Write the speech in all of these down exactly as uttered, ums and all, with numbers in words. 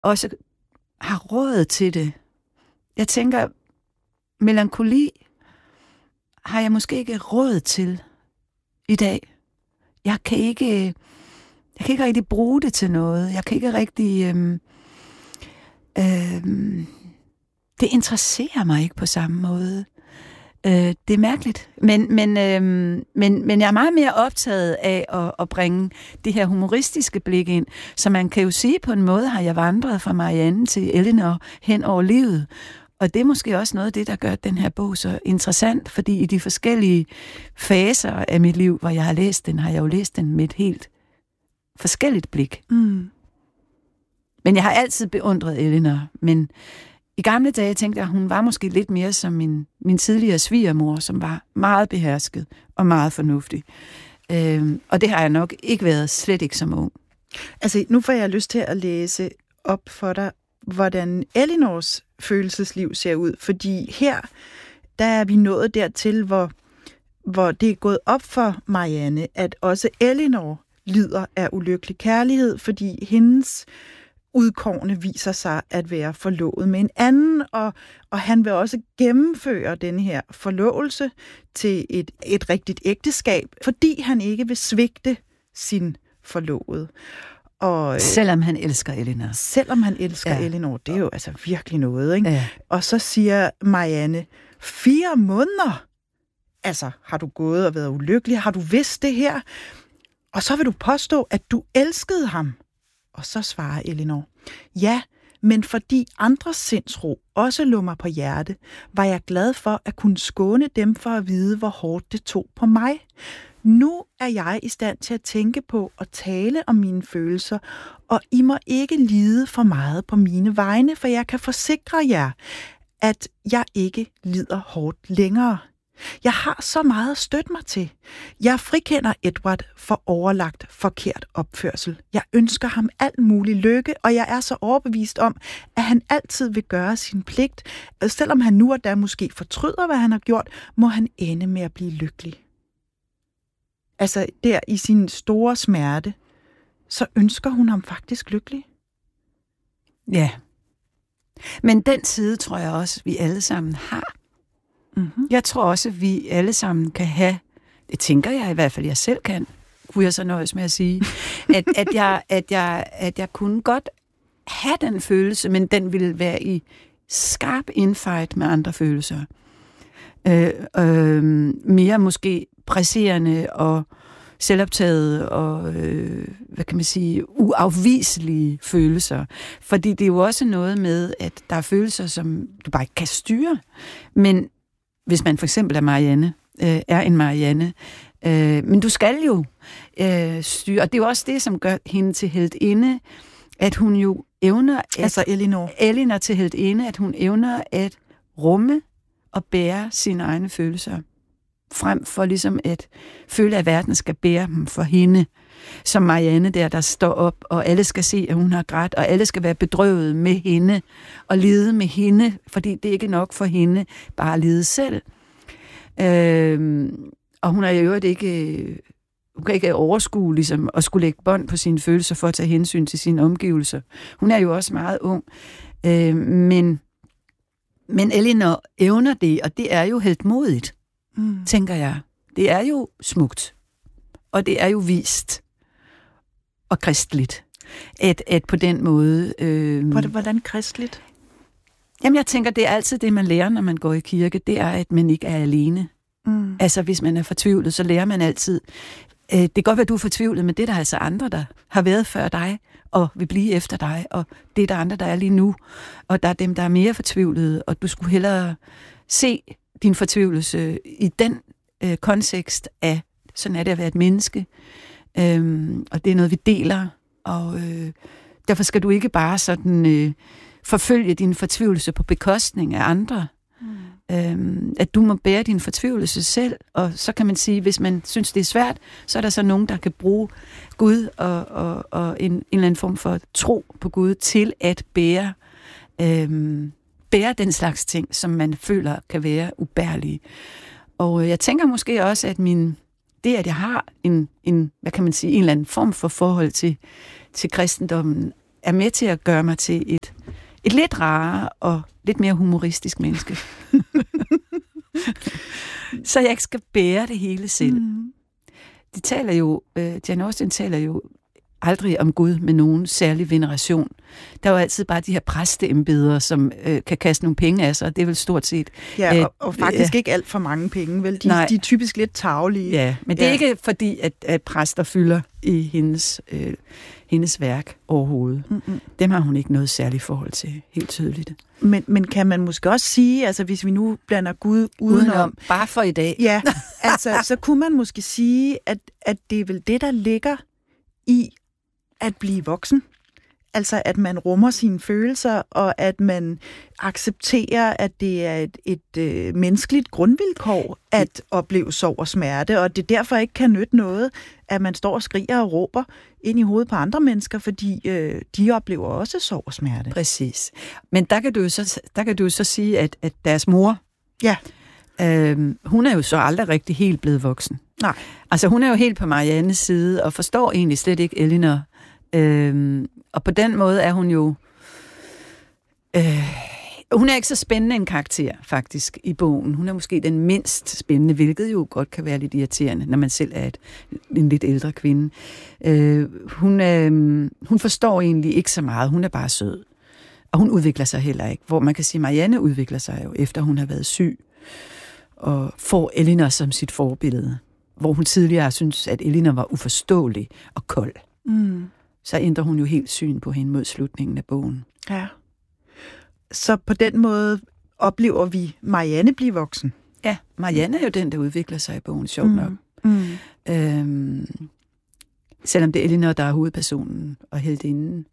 også har råd til det. Jeg tænker, melankoli har jeg måske ikke råd til i dag. Jeg kan ikke, jeg kan ikke rigtig bruge det til noget. Jeg kan ikke rigtig... Øhm, øhm, det interesserer mig ikke på samme måde. Øh, det er mærkeligt. Men, men, øhm, men, men jeg er meget mere optaget af at, at bringe det her humoristiske blik ind. Så man kan jo sige, på en måde har jeg vandret fra Marianne til Elinor hen over livet. Og det er måske også noget af det, der gør den her bog så interessant, fordi i de forskellige faser af mit liv, hvor jeg har læst den, har jeg jo læst den med et helt forskelligt blik. Mm. Men jeg har altid beundret Elinor, men i gamle dage tænkte jeg, at hun var måske lidt mere som min, min tidligere svigermor, som var meget behersket og meget fornuftig. Øhm, og det har jeg nok ikke været, slet ikke som ung. Altså, nu får jeg lyst til at læse op for dig, hvordan Elinors følelsesliv ser ud, fordi her, der er vi nået dertil, hvor, hvor det er gået op for Marianne, at også Elinor lider af ulykkelig kærlighed, fordi hendes udkårne viser sig at være forlovet med en anden, og, og han vil også gennemføre den her forlovelse til et, et rigtigt ægteskab, fordi han ikke vil svigte sin forlovede. Og, selvom han elsker Elinor. Selvom han elsker ja. Elinor, det er jo altså virkelig noget, ikke? Ja. Og så siger Marianne, fire måneder? Altså, har du gået og været ulykkelig? Har du vidst det her? Og så vil du påstå, at du elskede ham. Og så svarer Elinor, ja, men fordi andres sindsro også lå mig på hjerte, var jeg glad for at kunne skåne dem for at vide, hvor hårdt det tog på mig. Nu er jeg i stand til at tænke på og tale om mine følelser, og I må ikke lide for meget på mine vegne, for jeg kan forsikre jer, at jeg ikke lider hårdt længere. Jeg har så meget at støtte mig til. Jeg frikender Edward for overlagt forkert opførsel. Jeg ønsker ham alt mulig lykke, og jeg er så overbevist om, at han altid vil gøre sin pligt. Selvom han nu og da måske fortryder, hvad han har gjort, må han ende med at blive lykkelig. Altså der i sin store smerte, så ønsker hun ham faktisk lykkelig. Ja. Men den side tror jeg også, vi alle sammen har. Mm-hmm. Jeg tror også, at vi alle sammen kan have, det tænker jeg i hvert fald, jeg selv kan, kunne jeg så nøjes med at sige, at, at, jeg, at, jeg, at jeg kunne godt have den følelse, men den ville være i skarp infight med andre følelser. Øh, øh, mere måske presserende og selvoptaget og, øh, hvad kan man sige, uafviselige følelser. Fordi det er jo også noget med, at der er følelser, som du bare ikke kan styre. Men hvis man for eksempel er Marianne, øh, er en Marianne, øh, men du skal jo øh, styre, og det er jo også det, som gør hende til heltinde, at hun jo evner, at, altså Elinor. Elinor til heltinde, at hun evner at rumme og bære sine egne følelser, frem for ligesom at føle, at verden skal bære dem for hende. Som Marianne der, der står op, og alle skal se, at hun har grædt, og alle skal være bedrøvet med hende, og lide med hende, fordi det er ikke nok for hende, bare at lide selv. Øhm, og hun er jo ikke, hun kan ikke overskue ligesom, at skulle lægge bånd på sine følelser, for at tage hensyn til sine omgivelser. Hun er jo også meget ung. Øhm, men, men Elinor evner det, og det er jo heltmodigt, mm. tænker jeg. Det er jo smukt. Og det er jo vist og kristligt, at, at på den måde... Øh, Hvordan kristligt? Jamen, jeg tænker, det er altid det, man lærer, når man går i kirke, det er, at man ikke er alene. Mm. Altså, hvis man er fortvivlet, så lærer man altid... Øh, det kan godt være, at du er fortvivlet, men det er der altså andre, der har været før dig, og vil blive efter dig, og det er der andre, der er lige nu. Og der er dem, der er mere fortvivlede, og du skulle hellere se din fortvivlelse i den øh, kontekst af, sådan er det at være et menneske, øhm, og det er noget, vi deler, og øh, derfor skal du ikke bare sådan øh, forfølge din fortvivlelse på bekostning af andre. Mm. Øhm, at du må bære din fortvivlelse selv, og så kan man sige, hvis man synes, det er svært, så er der så nogen, der kan bruge Gud og, og, og en, en eller anden form for tro på Gud til at bære, øhm, bære den slags ting, som man føler kan være ubærlige. Og jeg tænker måske også, at min, det, at jeg har en, en, hvad kan man sige, en eller anden form for forhold til, til kristendommen, er med til at gøre mig til et, et lidt rarere og lidt mere humoristisk menneske. Så jeg ikke skal bære det hele selv. Mm. De taler jo, øh, Jane Austen taler jo aldrig om Gud med nogen særlig veneration. Der er jo altid bare de her præsteembeder, som øh, kan kaste nogle penge af sig, og det er vel stort set... Ja, øh, og, og faktisk øh, ikke alt for mange penge, vel? De, de er typisk lidt tarvelige. Ja, men det er ja. ikke fordi, at, at præster fylder i hendes, øh, hendes værk overhovedet. Mm-mm. Dem har hun ikke noget særligt forhold til, helt tydeligt. Men, men kan man måske også sige, altså hvis vi nu blander Gud udenom... udenom bare for i dag. Ja, altså så kunne man måske sige, at, at det er vel det, der ligger i at blive voksen. Altså, at man rummer sine følelser, og at man accepterer, at det er et, et øh, menneskeligt grundvilkår at opleve sorg og smerte, og det derfor ikke kan nytte noget, at man står og skriger og råber ind i hovedet på andre mennesker, fordi øh, de oplever også sorg og smerte. Præcis. Men der kan du så, der kan du så sige, at, at deres mor, ja. øh, hun er jo så aldrig rigtig helt blevet voksen. Nej. Altså, hun er jo helt på Mariannes side, og forstår egentlig slet ikke Elinor. Øhm, og på den måde er hun jo øh, hun er ikke så spændende en karakter faktisk i bogen. Hun er måske den mindst spændende, hvilket jo godt kan være lidt irriterende, når man selv er et, en lidt ældre kvinde. øh, hun, øh, hun forstår egentlig ikke så meget. Hun er bare sød, og hun udvikler sig heller ikke, hvor man kan sige, at Marianne udvikler sig jo efter hun har været syg og får Elinor som sit forbillede, hvor hun tidligere synes, at Elinor var uforståelig og kold. Mm. Så ændrer hun jo helt syn på hende mod slutningen af bogen. Ja. Så på den måde oplever vi Marianne blive voksen. Ja, Marianne er jo den, der udvikler sig i bogen, sjovt mm. nok. Mm. Øhm, selvom det er Elinor, der er hovedpersonen og heltinden.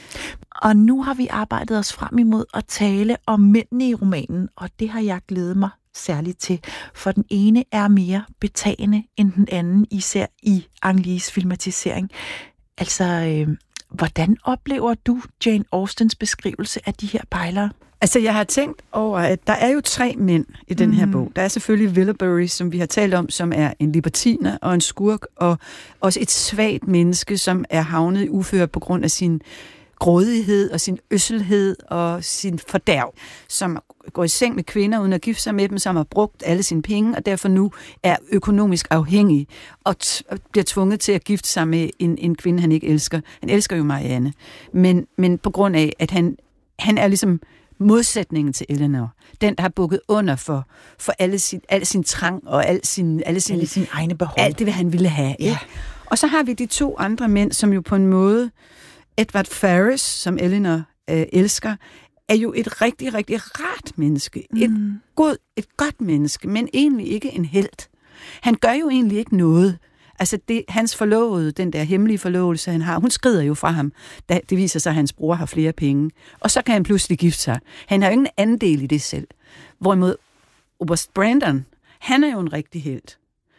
Og nu har vi arbejdet os frem imod at tale om mændene i romanen, og det har jeg glædet mig særligt til, for den ene er mere betagende end den anden, især i Ang-Lees filmatisering. Altså, øh, hvordan oplever du Jane Austens beskrivelse af de her pejlere? Altså, jeg har tænkt over, at der er jo tre mænd i den her mm. bog. Der er selvfølgelig Willoughby, som vi har talt om, som er en libertiner og en skurk, og også et svagt menneske, som er havnet i uføre på grund af sin grådighed og sin øsselhed og sin fordærv, som går i seng med kvinder uden at gifte sig med dem, som har brugt alle sine penge, og derfor nu er økonomisk afhængig og t- bliver tvunget til at gifte sig med en, en kvinde, han ikke elsker. Han elsker jo Marianne, men, men på grund af, at han, han er ligesom modsætningen til Elinor. Den, der har bukket under for, for alle sin, al sin trang og al sin, alle sine alle sin egne behov. Alt det, hvad han ville have. Ja. Og så har vi de to andre mænd, som jo på en måde, Edward Ferrars, som Elinor øh, elsker, er jo et rigtig, rigtig rart menneske. Mm. Et, god, et godt menneske, men egentlig ikke en helt. Han gør jo egentlig ikke noget. Altså, det, hans forlovede, den der hemmelige forlovelse, han har, hun skrider jo fra ham, da det viser sig, at hans bror har flere penge. Og så kan han pludselig gifte sig. Han har jo ingen andel i det selv. Hvorimod oberst Brandon, han er jo en rigtig helt,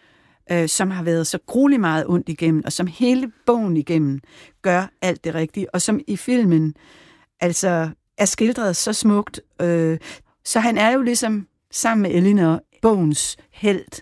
øh, som har været så grueligt meget ondt igennem, og som hele bogen igennem gør alt det rigtige, og som i filmen altså er skildret så smukt. Øh, så han er jo ligesom sammen med Elinor bogens helt,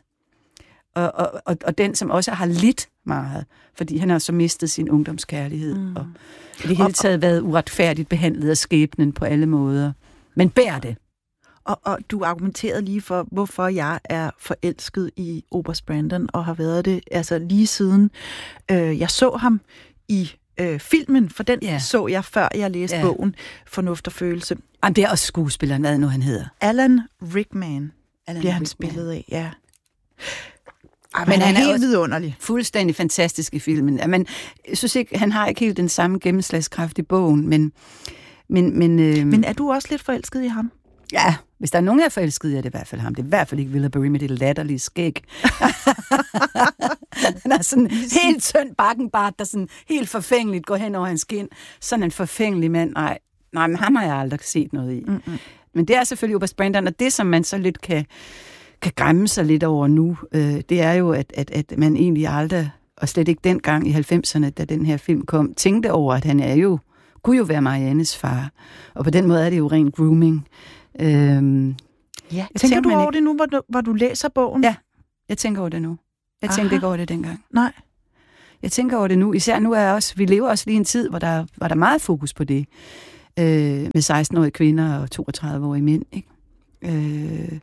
og, og, og, og den, som også har lidt meget, fordi han har så mistet sin ungdomskærlighed, mm. og i det hele taget været uretfærdigt behandlet af skæbnen på alle måder. Men bær det. Og, og du argumenterede lige for, hvorfor jeg er forelsket i oberst Brandon, og har været det altså lige siden øh, jeg så ham i øh, filmen, for den yeah. så jeg, før jeg læste yeah. bogen Fornuft og Følelse. Jamen, det er også skuespilleren, hvad nu han hedder. Alan Rickman Alan bliver han spillet af, ja. Ej, men, men han er helt vidunderlig. Fuldstændig fantastisk i filmen. Men jeg synes ikke, han har ikke helt den samme gennemslagskraft i bogen, men... Men, men, øh... men er du også lidt forelsket i ham? Ja, hvis der er nogen, der er forelsket i, er det i hvert fald ham. Det er i hvert fald ikke Willoughby med det latterlige skæg. Han er sådan helt tynd bakkenbart, der sådan helt forfængeligt går hen over hans skin. Sådan en forfængelig mand. Nej, nej, men ham har jeg aldrig set noget i. Mm-mm. Men det er selvfølgelig oberst Brandon, og det, som man så lidt kan, kan græmme sig lidt over nu, øh, det er jo, at, at, at man egentlig aldrig, og slet ikke dengang i halvfemserne, da den her film kom, tænkte over, at han er jo, kunne jo være Mariannes far. Og på den måde er det jo ren grooming. Øhm, ja, tænker du over ikke... det nu, hvor du, hvor du læser bogen? Ja, jeg tænker over det nu. Jeg tænkte Aha. ikke over det dengang. Nej. Jeg tænker over det nu. Især nu er også, vi lever også lige en tid, hvor der var der meget fokus på det. Øh, med seksten-årige kvinder og toogtredive-årige mænd, ikke? Øh,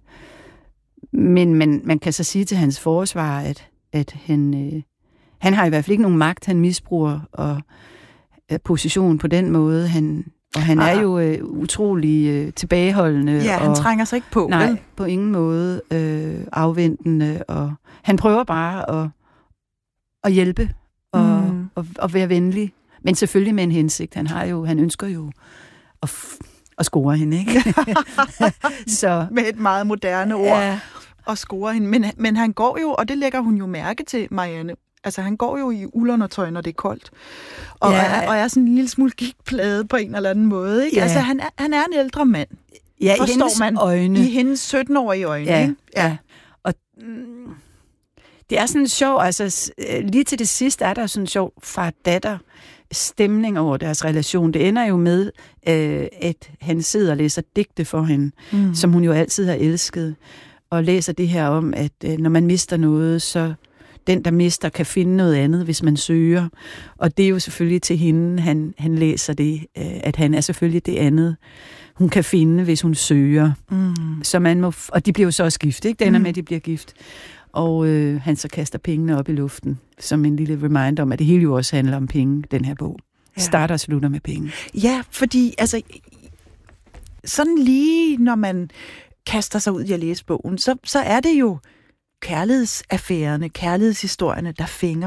men man, man kan så sige til hans forsvar, at, at han, øh, han har i hvert fald ikke nogen magt, han misbruger og øh, position på den måde. Han, og han er jo øh, utrolig øh, tilbageholdende. Ja, han og, trænger sig ikke på. Nej, vel? på ingen måde øh, afventende. Og han prøver bare at, at hjælpe og, mm. og, og være venlig. Men selvfølgelig med en hensigt. Han har jo, han ønsker jo at, f- at score hende, ikke? Så, med et meget moderne ord. Ja. Og score hende. Men, men han går jo, og det lægger hun jo mærke til, Marianne. Altså, han går jo i uldundertøj, når det er koldt. Og, Ja. er, og er sådan en lille smule gigtplade på en eller anden måde, ikke? Ja. Altså, han er, han er en ældre mand. Ja, i Forstår hendes man. øjne. I hendes sytten-årige øjne, Ja, ikke? ja. Og mm, det er sådan sjov, altså lige til det sidste er der sådan en sjov far-datter stemning over deres relation. Det ender jo med, øh, at han sidder og læser digte for hende, mm. som hun jo altid har elsket, og læser det her om, at øh, når man mister noget, så den, der mister, kan finde noget andet, hvis man søger. Og det er jo selvfølgelig til hende, han, han læser det, øh, at han er selvfølgelig det andet, hun kan finde, hvis hun søger. Mm. Så man må, og de bliver jo så også gift, ikke? Det ender mm. med, at de bliver gift. Og øh, han så kaster pengene op i luften, som en lille reminder om, at det hele jo også handler om penge, den her bog. Ja. Starter og slutter med penge. Ja, fordi altså, sådan lige når man kaster sig ud i at læse bogen, så, så er det jo kærlighedsaffærerne, kærlighedshistorierne, der fænger.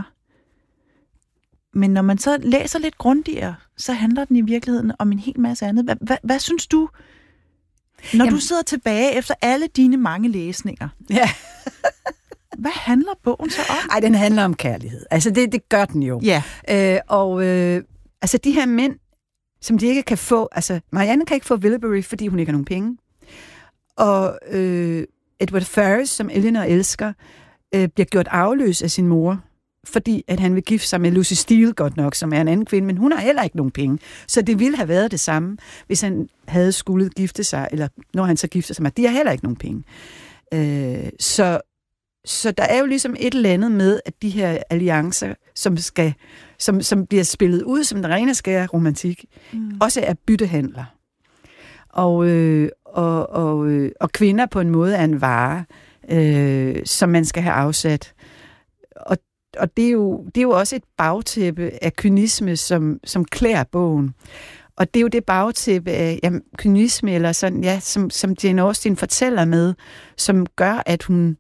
Men når man så læser lidt grundigere, så handler den i virkeligheden om en hel masse andet. Hvad, hvad, hvad synes du, når Jamen. du sidder tilbage efter alle dine mange læsninger? Ja. Hvad handler bogen så om? Ej, den handler om kærlighed. Altså, det, det gør den jo. Ja. Øh, og øh, altså, de her mænd, som de ikke kan få... Altså, Marianne kan ikke få Willoughby, fordi hun ikke har nogen penge. Og øh, Edward Ferrars, som Elinor elsker, øh, bliver gjort arveløs af sin mor, fordi at han vil gifte sig med Lucy Steele, godt nok, som er en anden kvinde, men hun har heller ikke nogen penge. Så det ville have været det samme, hvis han havde skulle gifte sig, eller når han så gifter sig med. De har heller ikke nogen penge. Øh, så, så der er jo ligesom et eller andet med, at de her alliancer, som, skal, som, som bliver spillet ud som den rene skære romantik, mm. også er byttehandler. Og, øh, og, og, øh, og kvinder på en måde er en vare, øh, som man skal have afsat. Og Og det er, jo, det er jo også et bagtæppe af kynisme, som, som klæder bogen. Og det er jo det bagtæppe af ja, kynisme, eller sådan, ja, som, som Jane Austen fortæller med, som gør, at hun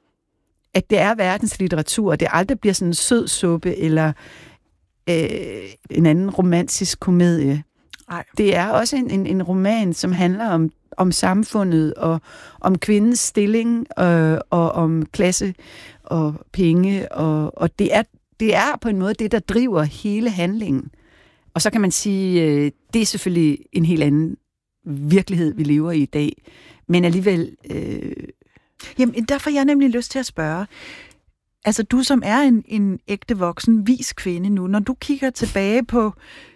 at det er verdenslitteratur, og det aldrig bliver sådan en sød suppe, eller øh, en anden romantisk komedie. Ej. Det er også en, en, en roman, som handler om, om samfundet, og om kvindens stilling, øh, og om klasse og penge, og, og det, er, det er på en måde det, der driver hele handlingen. Og så kan man sige, øh, det er selvfølgelig en helt anden virkelighed, vi lever i i dag, men alligevel... Øh... Jamen, derfor har jeg nemlig lyst til at spørge, altså du som er en, en ægte voksen, vis kvinde nu, når du kigger tilbage på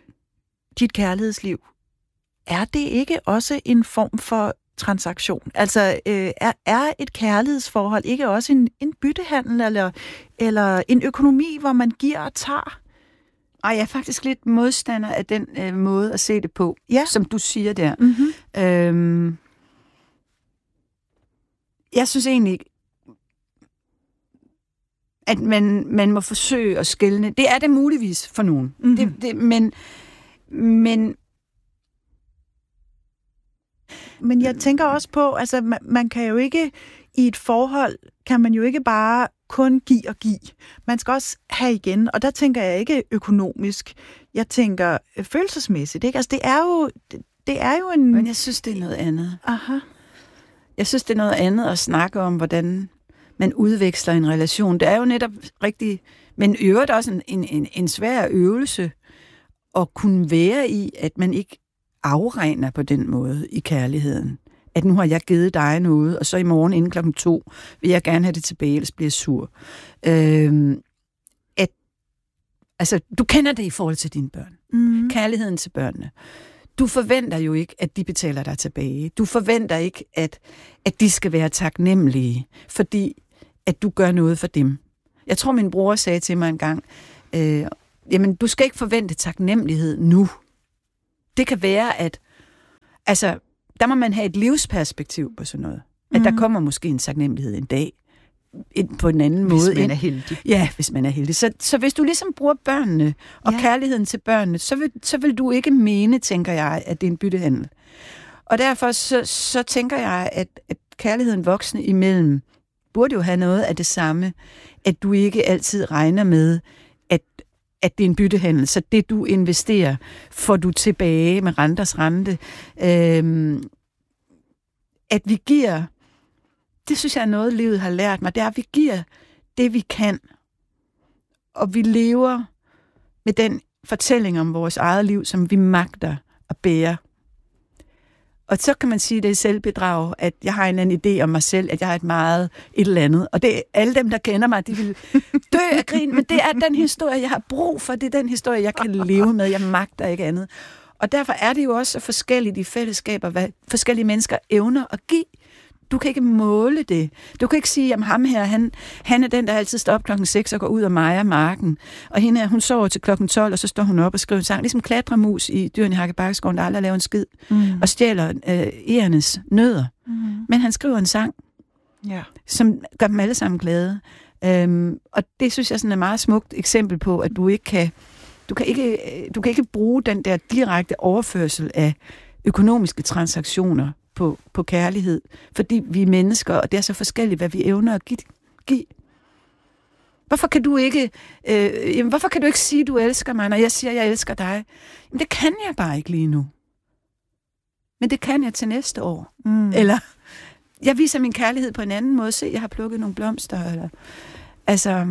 dit kærlighedsliv, er det ikke også en form for transaktion? Altså, øh, er, er et kærlighedsforhold ikke også en, en byttehandel, eller, eller en økonomi, hvor man giver og tager? Ej, jeg er faktisk lidt modstander af den øh, måde at se det på, ja. Som du siger der. Mm-hmm. Øhm, jeg synes egentlig, at man, man må forsøge at skelne. Det er det muligvis for nogen. Mm-hmm. Det, det, men, men Men jeg tænker også på, altså man, man kan jo ikke i et forhold, kan man jo ikke bare kun give og give. Man skal også have igen, og der tænker jeg ikke økonomisk. Jeg tænker følelsesmæssigt, ikke? Altså det er jo, det, det er jo en... Men jeg synes, det er noget andet. Aha. Jeg synes, det er noget andet at snakke om, hvordan man udveksler en relation. Det er jo netop rigtig, men i øvrigt også en, en, en, en svær øvelse at kunne være i, at man ikke afregner på den måde i kærligheden. At nu har jeg givet dig noget, og så i morgen inden klokken to vil jeg gerne have det tilbage, ellers bliver jeg sur. Øhm, at, altså, du kender det i forhold til dine børn. Mm. Kærligheden til børnene. Du forventer jo ikke, at de betaler dig tilbage. Du forventer ikke, at, at de skal være taknemmelige, fordi at du gør noget for dem. Jeg tror, min bror sagde til mig en gang, øh, jamen, du skal ikke forvente taknemmelighed nu. Det kan være, at altså, der må man have et livsperspektiv på sådan noget. At mm. der kommer måske en taknemmelighed en dag, ind på en anden hvis måde. Hvis man ind. er heldig. Ja, hvis man er heldig. Så, så hvis du ligesom bruger børnene og ja. kærligheden til børnene, så vil, så vil du ikke mene, tænker jeg, at det er en byttehandel. Og derfor så, så tænker jeg, at, at kærligheden voksne imellem burde jo have noget af det samme, at du ikke altid regner med, at, at det er en byttehandel. Så det, du investerer, får du tilbage med renters rente. Øhm, at vi giver, det synes jeg er noget, livet har lært mig, det er, at vi giver det, vi kan. Og vi lever med den fortælling om vores eget liv, som vi magter at bære. Og så kan man sige, at det er selvbedrag, at jeg har en anden idé om mig selv, at jeg har et meget et eller andet. Og det er alle dem, der kender mig, de vil dø af grin, men det er den historie, jeg har brug for. Det er den historie, jeg kan leve med. Jeg magter ikke andet. Og derfor er det jo også forskelligt i fællesskaber, hvad forskellige mennesker evner at give. Du kan ikke måle det. Du kan ikke sige, at ham her, han, han er den, der altid står op klokken seks og går ud og mejer marken. Og hende her, hun sover til klokken tolv, og så står hun op og skriver en sang. Ligesom klatremus i Dyrene i Hakkebakkeskoven, der aldrig laver en skid, mm. og stjæler øh, egernes nødder. Mm. Men han skriver en sang, ja. som gør dem alle sammen glade. Øhm, og det synes jeg sådan er et meget smukt eksempel på, at du ikke kan, du kan ikke, du kan ikke bruge den der direkte overførsel af økonomiske transaktioner På, på kærlighed, fordi vi er mennesker, og det er så forskelligt, hvad vi evner at give. give. Hvorfor kan du ikke øh, jamen, hvorfor kan du ikke sige, at du elsker mig, når jeg siger, at jeg elsker dig? Jamen, det kan jeg bare ikke lige nu. Men det kan jeg til næste år. Mm. Eller, jeg viser min kærlighed på en anden måde. Se, jeg har plukket nogle blomster. Eller, altså,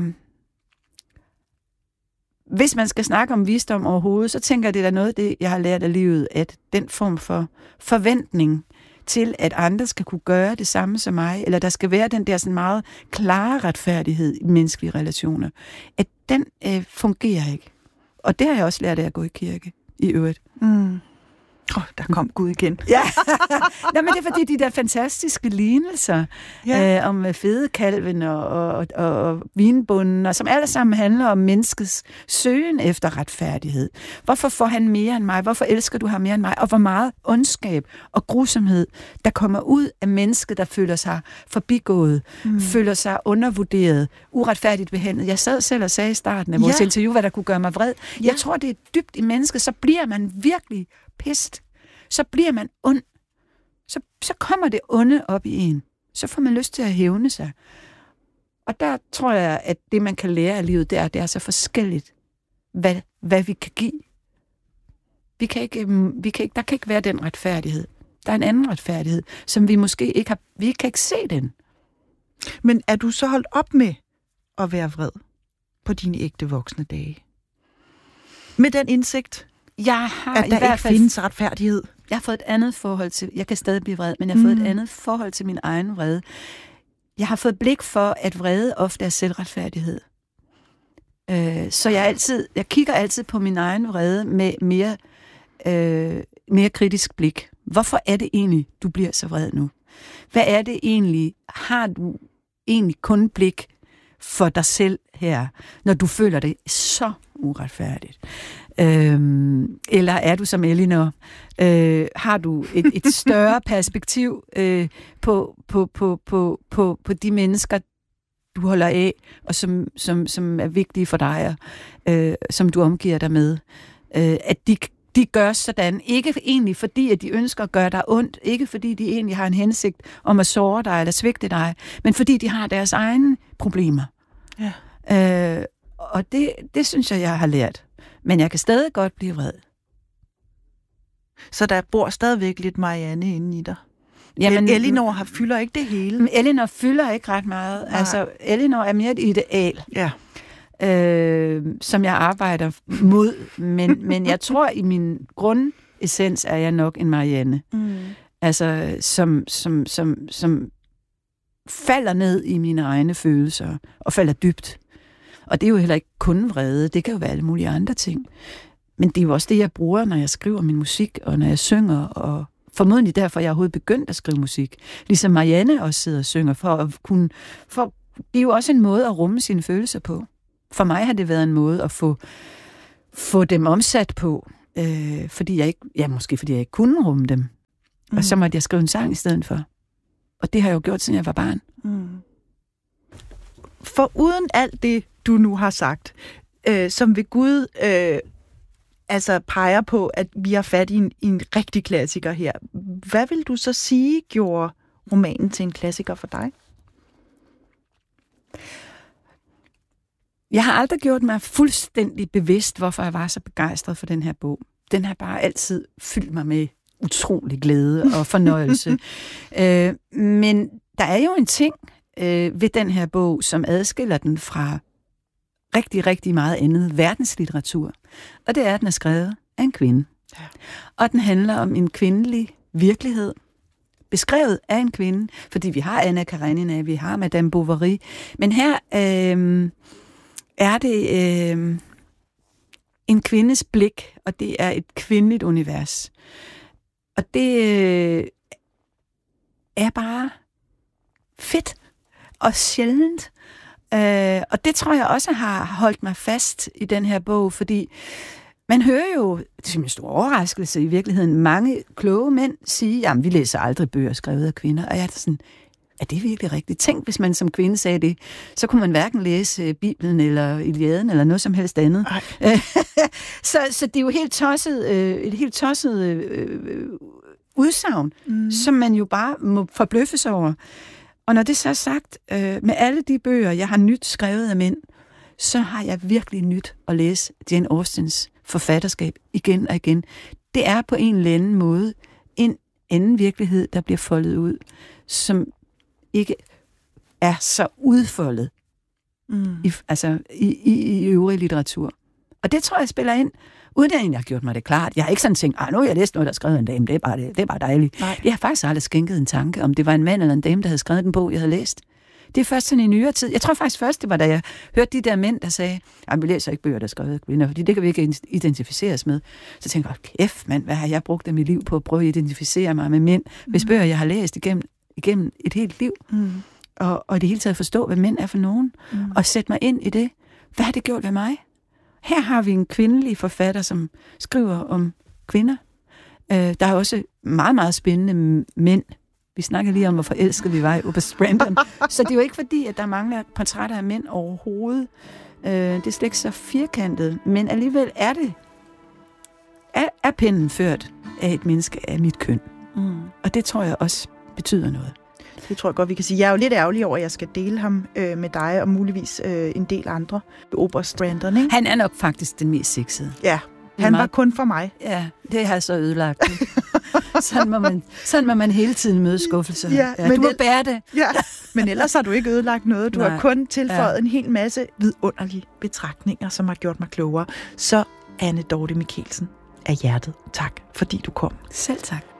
hvis man skal snakke om visdom overhovedet, så tænker jeg, det er noget af det, jeg har lært af livet, at den form for forventning til, at andre skal kunne gøre det samme som mig, eller der skal være den der sådan meget klare retfærdighed i menneskelige relationer, at den øh, fungerer ikke. Og det har jeg også lært af at gå i kirke, i øvrigt. Mm. Oh, der kom Gud igen. Ja, Nå, men det er fordi, de der fantastiske lignelser ja. øh, om fedekalven og, og, og, og vinbunden, og som alle sammen handler om menneskets søgen efter retfærdighed. Hvorfor får han mere end mig? Hvorfor elsker du ham mere end mig? Og hvor meget ondskab og grusomhed, der kommer ud af mennesket, der føler sig forbigået, mm. føler sig undervurderet, uretfærdigt behandlet. Jeg sad selv og sagde i starten af vores ja. interview, hvad der kunne gøre mig vred. Ja. Jeg tror, det er dybt i mennesket, så bliver man virkelig pist. Så bliver man ond. Så, så kommer det onde op i en. Så får man lyst til at hævne sig. Og der tror jeg, at det, man kan lære af livet, det er, det er så forskelligt, hvad, hvad vi kan give. Vi kan ikke, vi kan ikke, der kan ikke være den retfærdighed. Der er en anden retfærdighed, som vi måske ikke har. Vi kan ikke se den. Men er du så holdt op med at være vred på dine ægte voksne dage? Med den indsigt, jeg har at der i hvert ikke fald, findes retfærdighed? Jeg har fået et andet forhold til, jeg kan stadig blive vred, men jeg har fået mm. et andet forhold til min egen vrede. Jeg har fået blik for, at vrede ofte er selvretfærdighed. Øh, så jeg altid, jeg kigger altid på min egen vrede med mere, øh, mere kritisk blik. Hvorfor er det egentlig, du bliver så vred nu? Hvad er det egentlig? Har du egentlig kun blik for dig selv her, når du føler det så uretfærdigt? Øhm, eller er du som Elinor? Øh, har du et, et større perspektiv øh, på, på, på, på, på, på de mennesker, du holder af, og som, som, som er vigtige for dig, og øh, som du omgiver dig med? Øh, at de, de gør sådan, ikke egentlig fordi, at de ønsker at gøre dig ondt, ikke fordi de egentlig har en hensigt om at såre dig eller svigte dig, men fordi de har deres egne problemer. Ja. Øh, og det, det synes jeg, jeg har lært. Men jeg kan stadig godt blive vred. Så der bor stadigvæk lidt Marianne inde i dig? Jamen, Elinor har, fylder ikke det hele? Elinor fylder ikke ret meget. Nej. Altså, Elinor er mere et ideal, ja. øh, som jeg arbejder mod. Men, men jeg tror, i min grundessens er jeg nok en Marianne. Mm. Altså, som, som, som, som falder ned i mine egne følelser og falder dybt. Og det er jo heller ikke kun vrede, det kan jo være alle mulige andre ting. Men det er jo også det, jeg bruger, når jeg skriver min musik, og når jeg synger, og formodentlig derfor, jeg overhovedet begyndt at skrive musik. Ligesom Marianne også sidder og synger, for at kunne... For, det er jo også en måde at rumme sine følelser på. for mig har det været en måde at få, få dem omsat på, øh, fordi jeg ikke, ja, måske fordi jeg ikke kunne rumme dem. Mm. Og så måtte jeg skrive en sang i stedet for. Og det har jeg jo gjort, siden jeg var barn. Mm. For uden alt det, du nu har sagt, øh, som ved Gud øh, altså peger på, at vi har fat i en, i en rigtig klassiker her. Hvad vil du så sige, gjorde romanen til en klassiker for dig? Jeg har aldrig gjort mig fuldstændig bevidst, hvorfor jeg var så begejstret for den her bog. Den har bare altid fyldt mig med utrolig glæde og fornøjelse. øh, men der er jo en ting øh, ved den her bog, som adskiller den fra rigtig, rigtig meget andet verdenslitteratur. Og det er, at den er skrevet af en kvinde. Ja. Og den handler om en kvindelig virkelighed, beskrevet af en kvinde, fordi vi har Anna Karenina, vi har Madame Bovary, men her øh, er det øh, en kvindes blik, og det er et kvindeligt univers. Og det øh, er bare fedt og sjældent. Øh, og det tror jeg også har holdt mig fast i den her bog, fordi man hører jo, det er en stor overraskelse i virkeligheden, mange kloge mænd sige, jamen vi læser aldrig bøger skrevet af kvinder, og jeg er sådan, er det virkelig rigtigt? Tænk, hvis man som kvinde sagde det, så kunne man hverken læse Bibelen eller Iliaden eller noget som helst andet. så, så det er jo helt tosset, øh, et helt tosset øh, udsagn, mm. som man jo bare må forbløffes over. Og når det så er sagt, øh, med alle de bøger, jeg har nyt skrevet af mænd, så har jeg virkelig nyt at læse Jane Austens forfatterskab igen og igen. Det er på en eller anden måde en anden virkelighed, der bliver foldet ud, som ikke er så udfoldet mm. i, altså, i, i, i øvrig litteratur. Og det tror jeg spiller ind, uden at jeg egentlig har gjort mig det klart. Jeg har ikke sådan tænkt, nu har jeg læst noget, der er skrevet af en dame, det er bare, det, det er bare dejligt. Nej. Jeg har faktisk aldrig skænket en tanke, om det var en mand eller en dame, der havde skrevet den bog, jeg havde læst. Det er først sådan i nyere tid. Jeg tror faktisk først, det var, da jeg hørte de der mænd, der sagde, at vi læser ikke bøger, der er skrevet af kvinder, fordi det kan vi ikke identificeres med. Så tænkte jeg, kæft mand, hvad har jeg brugt af mit liv på at prøve at identificere mig med mænd, mm. hvis bøger, jeg har læst igennem, igennem et helt liv. Mm. Og, og i det hele taget forstå, hvad mænd er for nogen, mm. og sætte mig ind i det. Hvad har det gjort ved mig? Her har vi en kvindelig forfatter, som skriver om kvinder. Øh, der er også meget, meget spændende mænd. Vi snakker lige om, hvor forelskede vi var i Oberst Brandon. Så det er jo ikke fordi, at der mangler portrætter af mænd overhovedet. Øh, det er slet ikke så firkantet. Men alligevel er det, er, er pennen ført af et menneske af mit køn. Mm. Og det tror jeg også betyder noget. Det tror jeg godt, vi kan sige. Jeg er jo lidt ærgerlig over, at jeg skal dele ham øh, med dig, og muligvis øh, en del andre. Oberst Brandon, ikke? Han er nok faktisk den mest sexede. Ja, han var kun for mig. Ja, det har jeg så ødelagt. sådan, må man, sådan må man hele tiden møde skuffelser. Ja, ja, men du må el- bære det. Ja, men ellers har du ikke ødelagt noget. Du Nej. har kun tilføjet ja. en hel masse vidunderlige betragtninger, som har gjort mig klogere. Så Anne Dorthe Michelsen, af hjertet, tak fordi du kom. Selv tak.